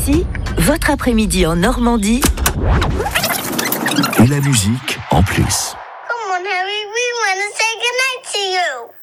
Ici, votre après-midi en Normandie. Et la musique en plus. Come on, Harry, we want to say goodnight to you.